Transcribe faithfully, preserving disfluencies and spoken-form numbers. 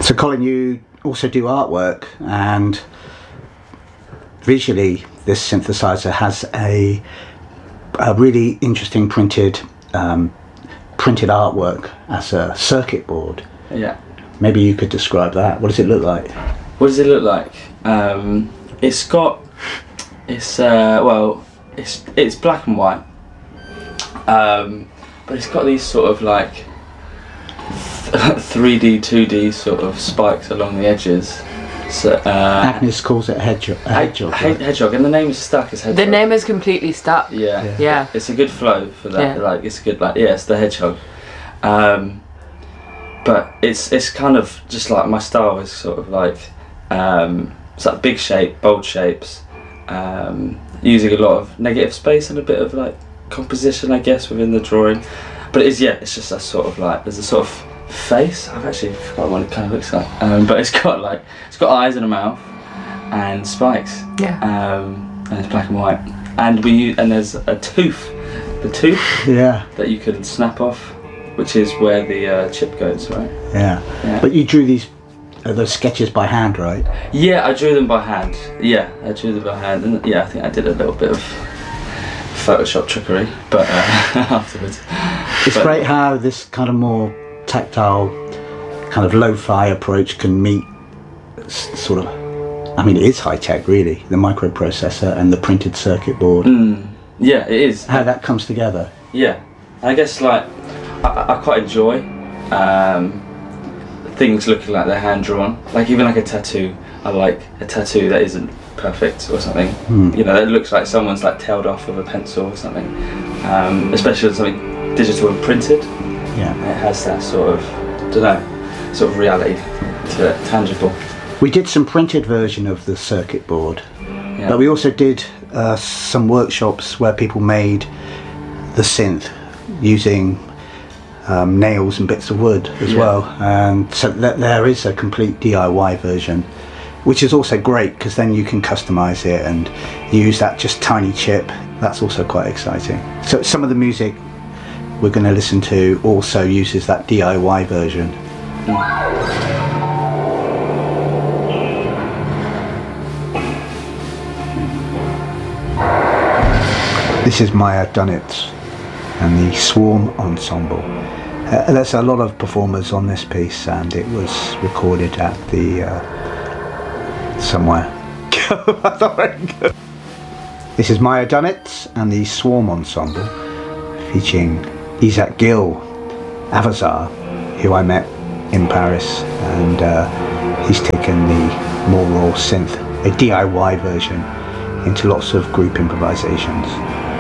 So Colin, you also do artwork, and visually this synthesizer has a, a really interesting printed um, printed artwork as a circuit board. Yeah. Maybe you could describe that. What does it look like? What does it look like? Um, it's got, it's uh, well, it's it's black and white, um, but it's got these sort of like three D, two D sort of spikes along the edges. So, uh, Agnes calls it a hedgehog. A hedgehog, he- right? hedgehog, and the name is stuck as hedgehog. The name is completely stuck. Yeah. Yeah. Yeah. It's a good flow for that. Yeah. Like it's a good like yeah, it's the hedgehog. Um, but it's it's kind of just like my style is sort of like um, it's like big shape, bold shapes, um, using a lot of negative space and a bit of like composition, I guess, within the drawing. But it is yeah, it's just a sort of like there's a sort of face. I've actually forgotten what it kind of looks like. Um, but it's got like it's got eyes and a mouth and spikes. Yeah. Um, and it's black and white. And we use, and there's a tooth, the tooth Yeah, that you can snap off, which is where the uh, chip goes, right? yeah. Yeah. But you drew these uh, those sketches by hand, right? Yeah, I drew them by hand. Yeah, I drew them by hand, and yeah, I think I did a little bit of Photoshop trickery, but uh, afterwards. It's But- great how this kind of more tactile, kind of lo-fi approach can meet s- sort of, I mean, it is high-tech really, the microprocessor and the printed circuit board. Mm, yeah, it is. How that comes together. Yeah, I guess like I, I quite enjoy um, things looking like they're hand drawn. Like even like a tattoo, I like a tattoo that isn't perfect or something. Hmm. You know, that looks like someone's like tailed off with a pencil or something. Um, especially with something digital and printed, Yeah. it has that sort of, don't know, sort of reality to it, tangible. We did some printed version of the circuit board, Yeah. but we also did uh, some workshops where people made the synth using um, nails and bits of wood as Yeah. well, and so th- there is a complete D I Y version, which is also great because then you can customize it and use that just tiny chip. That's also quite exciting. So some of the music we're going to listen to also uses that D I Y version. This is Maya Dunnett and the Swarm Ensemble. Uh, there's a lot of performers on this piece, and it was recorded at the uh, somewhere. This is Maya Dunnett and the Swarm Ensemble, featuring Isaac Gill, Avazar, who I met in Paris, and uh, he's taken the more raw synth, a D I Y version, into lots of group improvisations.